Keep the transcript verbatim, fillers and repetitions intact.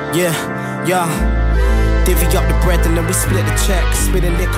Yeah, yeah. Divvy up the bread and then we split the check. Spinning liquor